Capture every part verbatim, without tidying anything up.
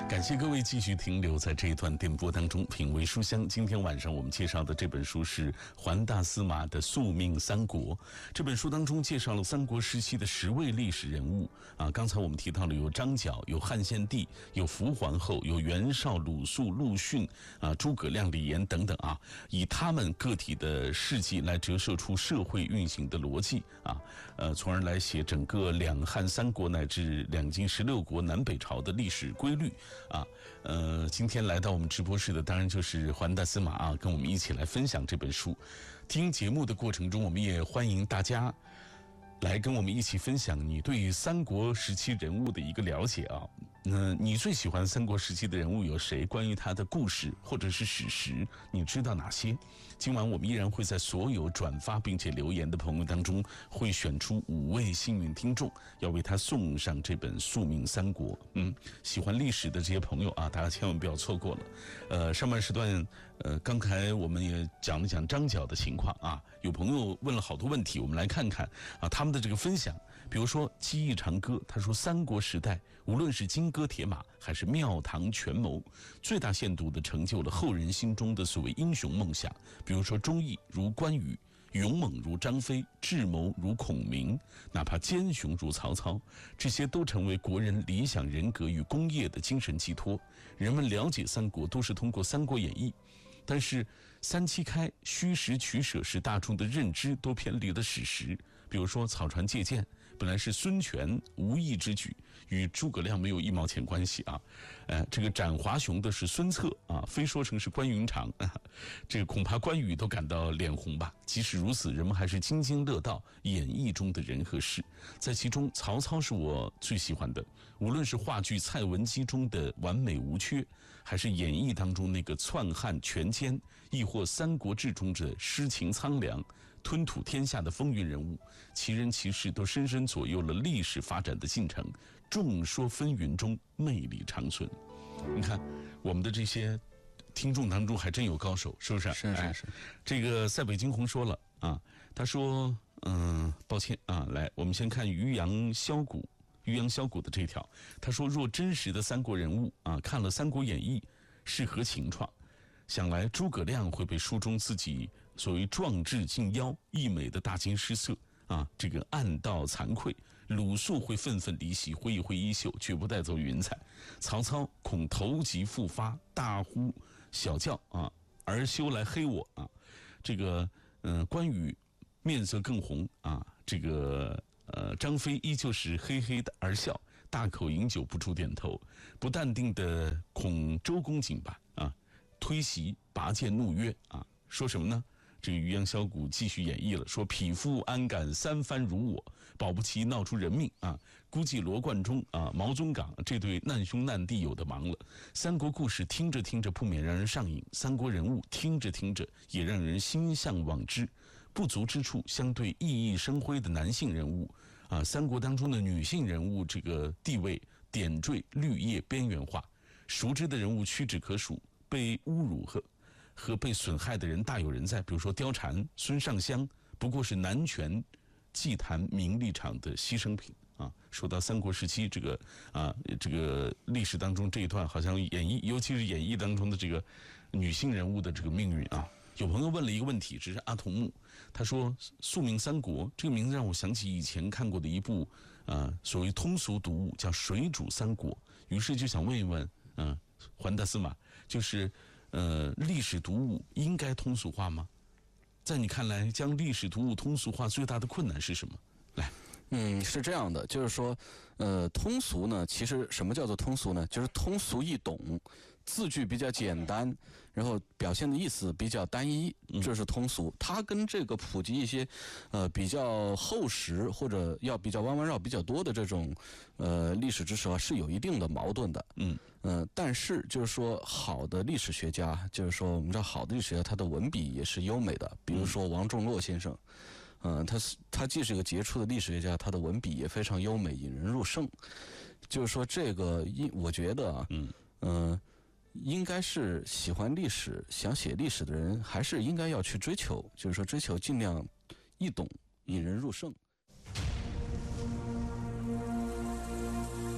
感谢各位继续停留在这一段电波当中，品味书香。今天晚上我们介绍的这本书是环大司马的《宿命三国》。这本书当中介绍了三国时期的十位历史人物啊，刚才我们提到了有张角，有汉献帝，有伏皇后，有袁绍、鲁肃、陆逊啊、诸葛亮、李严等等啊，以他们个体的事迹来折射出社会运行的逻辑啊，呃，从而来写整个两汉三国乃至两晋十六国南北朝的历史规律。啊，呃，今天来到我们直播室的当然就是环大司马啊，跟我们一起来分享这本书。听节目的过程中，我们也欢迎大家来跟我们一起分享你对于三国时期人物的一个了解啊。那你最喜欢三国时期的人物有谁？关于他的故事或者是史实，你知道哪些？今晚我们依然会在所有转发并且留言的朋友当中，会选出五位幸运听众，要为他送上这本《宿命三国》。嗯，喜欢历史的这些朋友啊，大家千万不要错过了。呃，上半时段，呃，刚才我们也讲了讲张角的情况啊，有朋友问了好多问题，我们来看看啊他们的这个分享。比如说记忆长歌，他说三国时代无论是金戈铁马还是庙堂权谋，最大限度地成就了后人心中的所谓英雄梦想。比如说忠义如关羽，勇猛如张飞，智谋如孔明，哪怕奸雄如曹操，这些都成为国人理想人格与功业的精神寄托。人们了解三国都是通过《三国演义》，但是三七开、虚实取舍使大众的认知都偏离了史实。比如说草船借箭本来是孙权无意之举，与诸葛亮没有一毛钱关系啊。呃，这个斩华雄的是孙策啊，非说成是关云长啊，这个恐怕关羽都感到脸红吧。即使如此，人们还是津津乐道演义中的人和事。在其中，曹操是我最喜欢的，无论是话剧《蔡文姬》中的完美无缺，还是演义当中那个篡汉权奸，亦或《三国志》中的诗情苍凉、吞吐天下的风云人物，其人其事都深深左右了历史发展的进程，众说纷纭中魅力长存。你看我们的这些听众当中还真有高手，是不是？ 是是是。 哎、这个塞北惊鸿说了啊，他说嗯、呃，抱歉啊，来，我们先看渔阳箫鼓渔阳箫鼓的这条，他说若真实的三国人物啊，看了《三国演义》是何情况？想来诸葛亮会被书中自己所谓壮志近妖、溢美的大惊失色啊，这个暗道惭愧；鲁肃会愤愤离席，挥一挥衣袖，绝不带走云彩；曹操恐投机复发，大呼小叫啊，而休来黑我啊。这个嗯、呃，关羽面色更红啊，这个呃，张飞依旧是嘿嘿的而笑，大口饮酒不住点头，不淡定的恐周公瑾吧啊。推席拔剑怒曰啊，说什么呢？这个渔阳箫鼓继续演绎了，说匹夫安敢三番辱我，保不齐闹出人命啊！估计罗贯中啊、毛宗岗这对难兄难弟有的忙了。三国故事听着听着不免让人上瘾，三国人物听着听着也让人心向往之。不足之处，相对熠熠生辉的男性人物啊，三国当中的女性人物这个地位点缀绿叶边缘化，熟知的人物屈指可数。被侮辱和和被损害的人大有人在，比如说貂蝉、孙尚香，不过是男权祭坛名利场的牺牲品啊。说到三国时期这个啊这个历史当中这一段，好像演义，尤其是演义当中的这个女性人物的这个命运啊。有朋友问了一个问题，这是阿童木，他说《宿命三国》这个名字让我想起以前看过的一部啊所谓通俗读物叫《水煮三国》，于是就想问一问，嗯、啊。环大司马，就是呃，历史读物应该通俗化吗？在你看来，将历史读物通俗化最大的困难是什么？来， 嗯，是这样的，就是说，呃，通俗呢，其实什么叫做通俗呢？就是通俗易懂，字句比较简单，然后表现的意思比较单一，这是通俗。它跟这个普及一些，呃，比较厚实或者要比较弯弯绕比较多的这种，呃，历史知识啊，是有一定的矛盾的。嗯，呃，但是就是说，好的历史学家，就是说我们知道好的历史学家，他的文笔也是优美的，比如说王仲洛先生。嗯、呃，他是他既是一个杰出的历史学家，他的文笔也非常优美，引人入胜。就是说，这个应我觉得啊，嗯呃，应该是喜欢历史、想写历史的人，还是应该要去追求，就是说追求尽量易懂、引人入胜。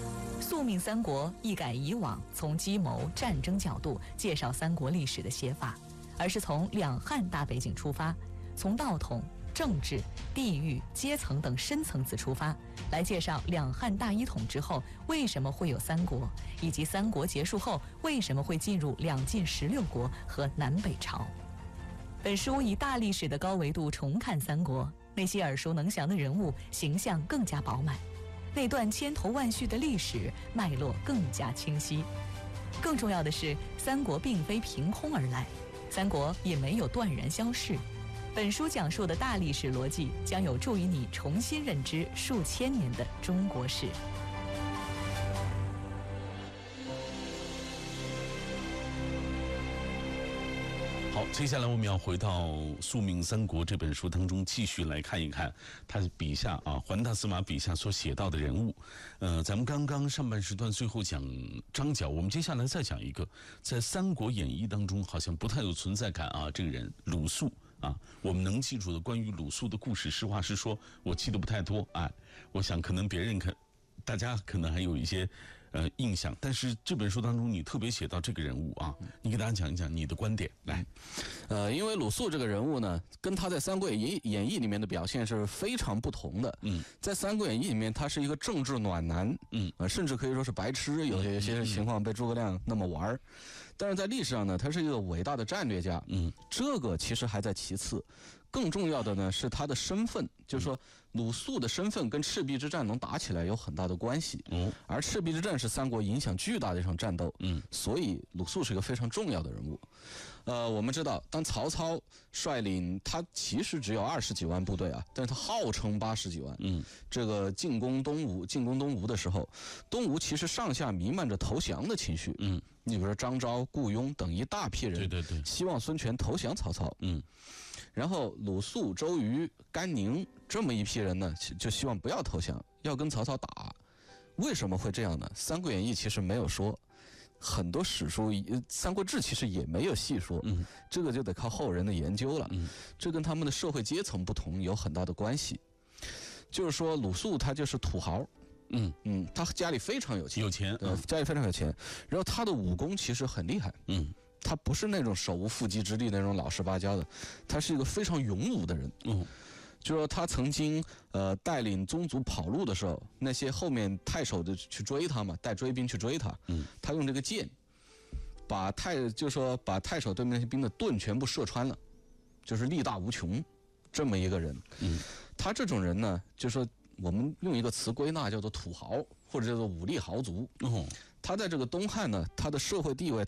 宿命三国一改以往从计谋、战争角度介绍三国历史的写法，而是从两汉大背景出发，从道统、政治、地域、阶层等深层次出发，来介绍两汉大一统之后为什么会有三国，以及三国结束后为什么会进入两晋十六国和南北朝。本书以大历史的高维度重看三国，那些耳熟能详的人物形象更加饱满，那段千头万绪的历史脉络更加清晰。更重要的是，三国并非凭空而来，三国也没有断然消逝。本书讲述的大历史逻辑将有助于你重新认知数千年的中国史。 好，接下来我们要回到《宿命三国》这本书当中，继续来看一看他笔下啊，桓大司马笔下所写到的人物。呃，咱们刚刚上半时段最后讲张角，我们接下来再讲一个，在《三国演义》当中好像不太有存在感啊，这个人鲁肃啊，我们能记住的关于鲁肃的故事，实话实说，我记得不太多。哎，我想可能别人可，大家可能还有一些。呃，印象，但是这本书当中你特别写到这个人物啊，你给大家讲一讲你的观点来。 呃，因为鲁肃这个人物呢，跟他在《三国演义》演义里面的表现是非常不同的。嗯，在《三国演义》里面，他是一个政治暖男，嗯，呃，甚至可以说是白痴，有些有些情况被诸葛亮那么玩儿。但是在历史上呢，他是一个伟大的战略家。嗯，这个其实还在其次，更重要的呢是他的身份，就是说。鲁肃的身份跟赤壁之战能打起来有很大的关系，嗯，而赤壁之战是三国影响巨大的一场战斗，嗯，所以鲁肃是一个非常重要的人物。呃，我们知道，当曹操率领他其实只有二十几万部队啊，但是他号称八十几万，嗯，这个进攻东吴，进攻东吴的时候，东吴其实上下弥漫着投降的情绪，嗯，你比如说张昭、顾雍等一大批人， 对对对， 希望孙权投降曹操，嗯。然后鲁肃、周瑜、甘宁这么一批人呢，就希望不要投降，要跟曹操打。为什么会这样呢？《三国演义》其实没有说，很多史书，《三国志》其实也没有细说。嗯，这个就得靠后人的研究了。嗯，这跟他们的社会阶层不同有很大的关系。就是说，鲁肃他就是土豪。嗯嗯，他家里非常有钱， 有钱， 呃，家里非常有钱。然后他的武功其实很厉害。嗯。他不是那种手无缚鸡之力那种老实巴交的，他是一个非常勇武的人。嗯，就说他曾经呃带领宗族跑路的时候，那些后面太守的去追他嘛，带追兵去追他。嗯，他用这个箭，把太就说把太守对面那些兵的盾全部射穿了，就是力大无穷，这么一个人。嗯，他这种人呢，就说我们用一个词归纳叫做土豪，或者叫做武力豪族。哦，他在这个东汉呢，他的社会地位。